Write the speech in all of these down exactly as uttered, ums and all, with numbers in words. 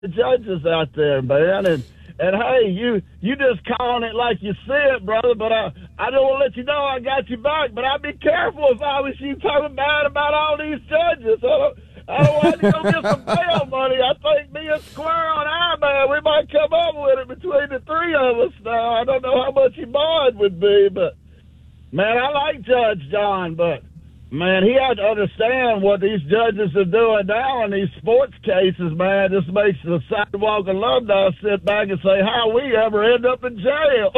the judges out there, man. And, and hey, you you just calling it like you see it, brother. But I, I don't want to let you know I got you back. But I'd be careful if I was you talking bad about all these judges. I don't, I don't want to go get some bail money. I think me and Square on our man, we might come up with it between the three of us now. I don't know how much your bond would be, but, man, I like Judge John, but, man, he had to understand what these judges are doing now in these sports cases, man. This makes the Sidewalk alumni sit back and say, how we ever end up in jail?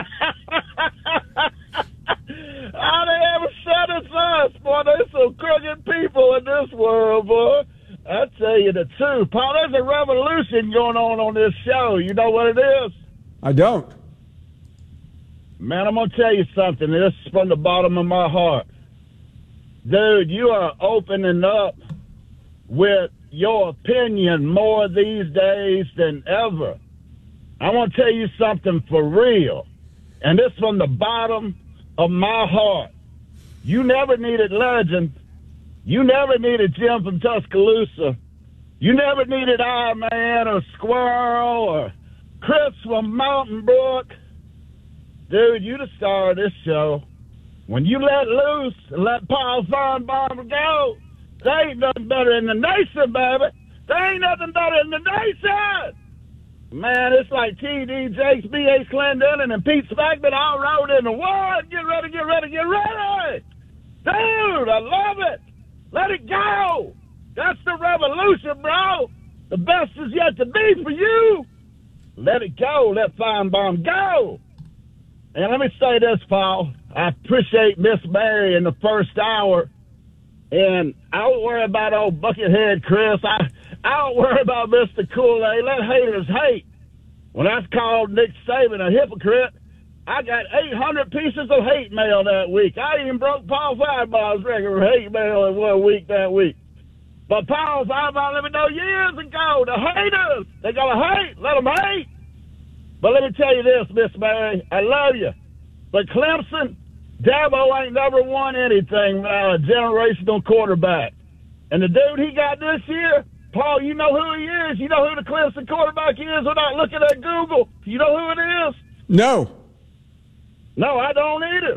How they ever shut us up, boy? There's some crooked people in this world, boy. I tell you the truth. Paul, there's a revolution going on on this show. You know what it is? I don't. Man, I'm going to tell you something. This is from the bottom of my heart. Dude, you are opening up with your opinion more these days than ever. I want to tell you something for real. And this from the bottom of my heart. You never needed Legend. You never needed Jim from Tuscaloosa. You never needed Iron Man or Squirrel or Chris from Mountain Brook. Dude, you the star of this show. When you let loose and let Paul Farnbaum go, there ain't nothing better in the nation, baby. There ain't nothing better in the nation. Man, it's like T D Jakes, B H. Clendenin, and Pete Spackman all rode in the one. Get ready, get ready, get ready. Dude, I love it. Let it go. That's the revolution, bro. The best is yet to be for you. Let it go. Let Feinbaum go. And let me say this, Paul. I appreciate Miss Mary in the first hour. And I don't worry about old Buckethead Chris. I, I don't worry about Mister Kool-Aid. Let haters hate. When I called Nick Saban a hypocrite, I got eight hundred pieces of hate mail that week. I even broke Paul Firebaug's record for hate mail in one week that week. But Paul Firebaugh let me know years ago, the haters, they got to hate. Let them hate. But let me tell you this, Miss Mary, I love you. But Clemson, Dabo ain't never won anything without a generational quarterback. And the dude he got this year, Paul, you know who he is. You know who the Clemson quarterback is without looking at Google. You know who it is? No. No, I don't either.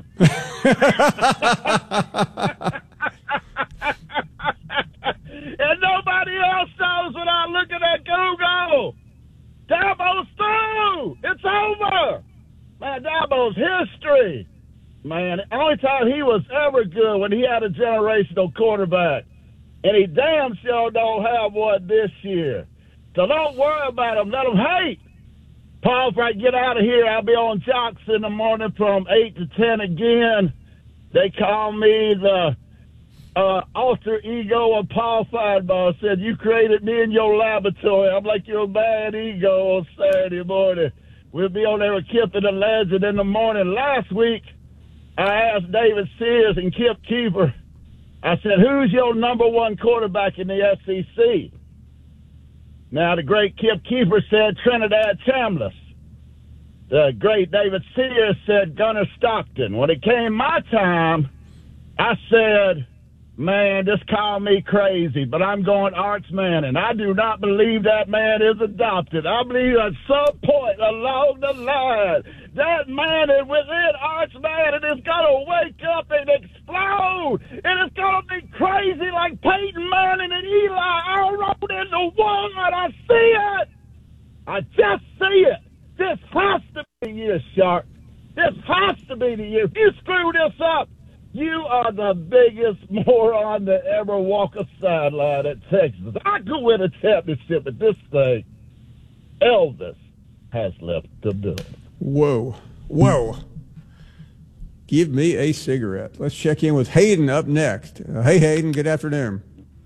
And nobody else knows without looking at Google. Dabo's through. It's over. Man, Dabo's history. Man, the only time he was ever good when he had a generational quarterback. And he damn sure don't have one this year. So don't worry about him. Let him hate. Paul, if I get out of here, I'll be on Jocks in the morning from eight to ten again. They call me the uh, alter ego of Paul Finebaugh. Said, you created me in your laboratory. I'm like your bad ego on Saturday morning. We'll be on there with Kip and the Legend in the morning. Last week, I asked David Sears and Kip Keeper, I said, who's your number one quarterback in the S E C? Now, the great Kip Keeper said Trinidad Chambliss. The great David Sears said Gunnar Stockton. When it came my time, I said, man, just call me crazy, but I'm going Arch Manning. I do not believe that man is adopted. I believe at some point along the line, that man is within Arch Manning is going to wake up and explode. And it's going to be crazy like Peyton Manning and Eli all rolled into one. I see it. I just see it. This has to be the year, Sharp. This has to be the year. If you screw this up, you are the biggest moron to ever walk a sideline at Texas. I could win a championship, but this thing, Elvis has left the building. Whoa. Whoa. Give me a cigarette. Let's check in with Hayden up next. Uh, hey, Hayden. Good afternoon.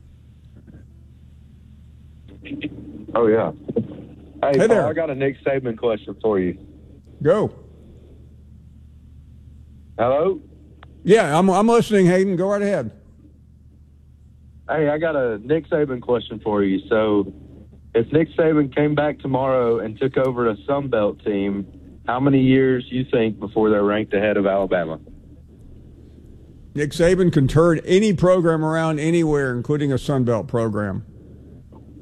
Oh, yeah. Hey, Hey Paul, there. I got a Nick Saban question for you. Go. Hello? Yeah, I'm I'm listening, Hayden. Go right ahead. Hey, I got a Nick Saban question for you. So, if Nick Saban came back tomorrow and took over a Sun Belt team, how many years you think before they're ranked ahead of Alabama? Nick Saban can turn any program around anywhere, including a Sun Belt program.